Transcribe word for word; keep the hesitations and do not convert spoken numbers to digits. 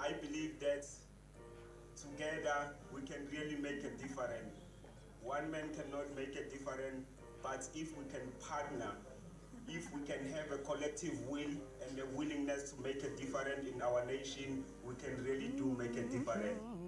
I believe that together we can really make a difference. One man cannot make a difference, but if we can partner, if we can have a collective will and a willingness to make a difference in our nation, we can really do make a difference.